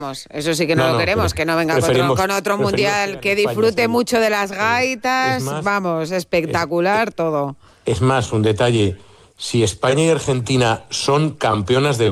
Eso sí que no lo queremos, que no venga con otro mundial, que disfrute mucho de las gaitas, espectacular todo. Es más, un detalle, si España y Argentina son campeonas de